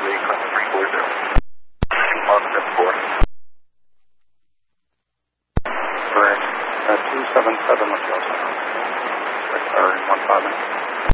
Lee, Climate 340. Positive 4. Correct. 277 with Joseph. Or 15.